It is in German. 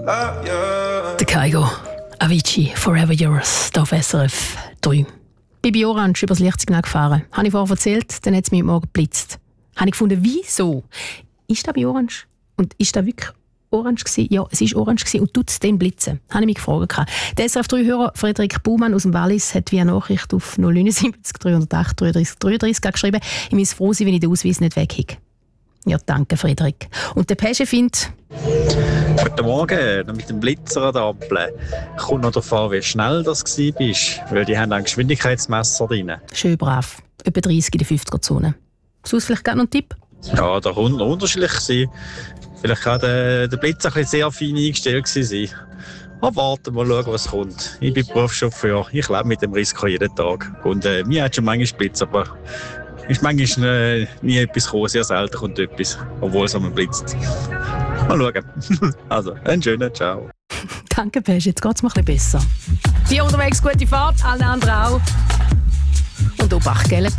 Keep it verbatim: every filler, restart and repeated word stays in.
Der Kaigo, Avicii, Forever Yours, hier auf S R F drei. Ich bin bei Orange übers Lichtsignal gefahren. Habe ich vorher erzählt, dann hat es mich heute Morgen geblitzt. Habe ich gefunden, wieso? Ist das bei Orange? Und ist das wirklich orange gewesen? Ja, es war orange gewesen und tut es dann blitzen? Habe ich mich gefragt. Der S R F drei-Hörer Frederik Baumann aus dem Wallis hat via Nachricht auf null neun sieben drei null acht drei drei drei drei geschrieben, ich muss froh sein, wenn ich den Ausweis nicht weghebe. Ja, danke, Frederik. Und der Pesche findet... Guten Morgen, mit dem Blitzer an der Ampel. Kommt noch darauf an, wie schnell das war, weil die haben ein Geschwindigkeitsmesser drin. Schön brav. Etwa dreißig in der fünfziger-Zone. Sonst vielleicht gerade noch einen Tipp? Ja, da kann unterschiedlich sein. Vielleicht kann der, der Blitzer ein bisschen sehr fein eingestellt sein. Aber warten, mal schauen, was kommt. Ich bin Berufschauffeur, ich lebe mit dem Risiko jeden Tag. Und äh, mir hat schon manchmal Blitz, aber ist manchmal äh, nie etwas gekommen, sehr selten kommt etwas, obwohl es einmal blitzt. Mal schauen. Also, einen schönen Ciao. Danke, Pesch, jetzt geht es mir ein bisschen besser. Dir unterwegs gute Fahrt, allen anderen auch. Und Obacht, gell?